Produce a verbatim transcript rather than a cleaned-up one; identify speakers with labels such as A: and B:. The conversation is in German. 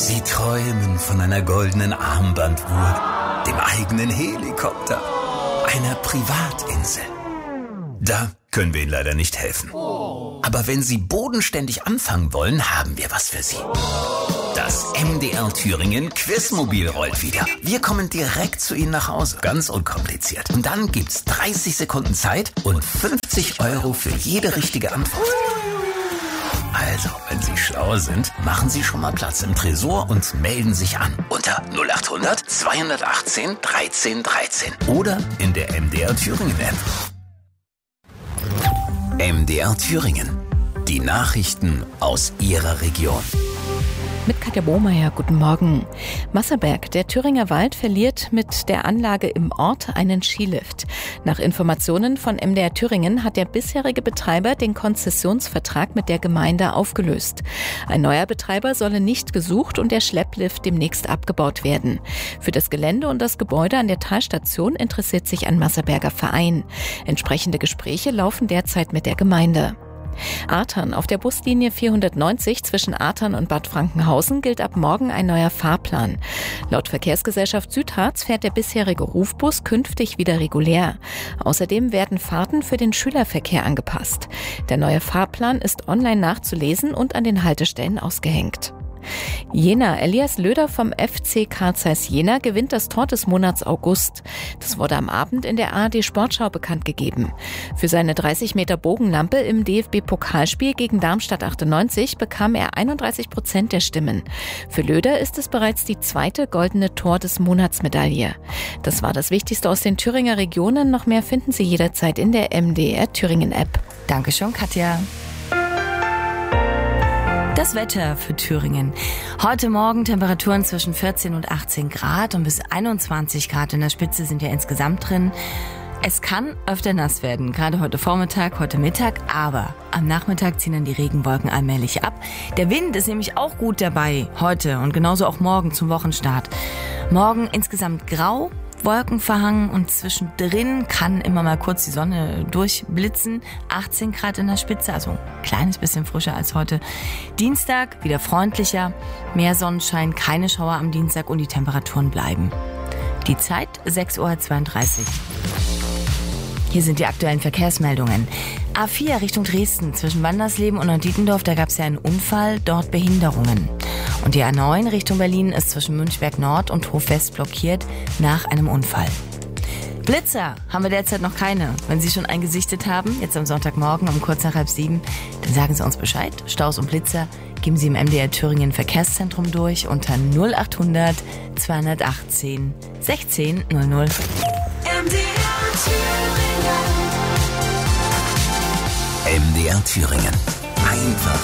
A: Sie träumen von einer goldenen Armbanduhr, dem eigenen Helikopter, einer Privatinsel. Da können wir Ihnen leider nicht helfen. Aber wenn Sie bodenständig anfangen wollen, haben wir was für Sie. Das M D R Thüringen Quizmobil rollt wieder. Wir kommen direkt zu Ihnen nach Hause. Ganz unkompliziert. Und dann gibt's dreißig Sekunden Zeit und fünfzig Euro für jede richtige Antwort. Also, wenn Sie schlau sind, machen Sie schon mal Platz im Tresor und melden sich an. Unter null acht hundert zweihundertachtzehn dreizehn dreizehn. Oder in der M D R Thüringen App. M D R Thüringen. Die Nachrichten aus Ihrer Region.
B: Mit Katja Bohmeier, guten Morgen. Masserberg, der Thüringer Wald, verliert mit der Anlage im Ort einen Skilift. Nach Informationen von M D R Thüringen hat der bisherige Betreiber den Konzessionsvertrag mit der Gemeinde aufgelöst. Ein neuer Betreiber solle nicht gesucht und der Schlepplift demnächst abgebaut werden. Für das Gelände und das Gebäude an der Talstation interessiert sich ein Masserberger Verein. Entsprechende Gespräche laufen derzeit mit der Gemeinde. Artern. Auf der Buslinie vierhundertneunzig zwischen Artern und Bad Frankenhausen gilt ab morgen ein neuer Fahrplan. Laut Verkehrsgesellschaft Südharz fährt der bisherige Rufbus künftig wieder regulär. Außerdem werden Fahrten für den Schülerverkehr angepasst. Der neue Fahrplan ist online nachzulesen und an den Haltestellen ausgehängt. Jena. Elias Löder vom F C Carl Zeiss Jena gewinnt das Tor des Monats August. Das wurde am Abend in der A R D Sportschau bekannt gegeben. Für seine dreißig Meter Bogenlampe im D F B-Pokalspiel gegen Darmstadt achtundneunzig bekam er einunddreißig Prozent der Stimmen. Für Löder ist es bereits die zweite goldene Tor des Monats Medaille. Das war das Wichtigste aus den Thüringer Regionen. Noch mehr finden Sie jederzeit in der M D R Thüringen App.
C: Dankeschön, Katja. Das Wetter für Thüringen. Heute Morgen Temperaturen zwischen vierzehn und achtzehn Grad und bis einundzwanzig Grad in der Spitze sind ja insgesamt drin. Es kann öfter nass werden, gerade heute Vormittag, heute Mittag, aber am Nachmittag ziehen dann die Regenwolken allmählich ab. Der Wind ist nämlich auch gut dabei heute und genauso auch morgen zum Wochenstart. Morgen insgesamt grau, wolkenverhangen und zwischendrin kann immer mal kurz die Sonne durchblitzen. achtzehn Grad in der Spitze, also ein kleines bisschen frischer als heute. Dienstag wieder freundlicher, mehr Sonnenschein, keine Schauer am Dienstag und die Temperaturen bleiben. Die Zeit sechs Uhr zweiunddreißig. Hier sind die aktuellen Verkehrsmeldungen. A vier Richtung Dresden zwischen Wandersleben und Neudietendorf, da gab es ja einen Unfall, dort Behinderungen. Und die A neun Richtung Berlin ist zwischen Münchberg Nord und Hof-West blockiert nach einem Unfall. Blitzer haben wir derzeit noch keine. Wenn Sie schon einen gesichtet haben, jetzt am Sonntagmorgen um kurz nach halb sieben, dann sagen Sie uns Bescheid. Staus und Blitzer geben Sie im M D R Thüringen Verkehrszentrum durch unter null acht hundert zweihundertachtzehn sechzehn null null.
D: M D R Thüringen.
A: M D R Thüringen. Einfach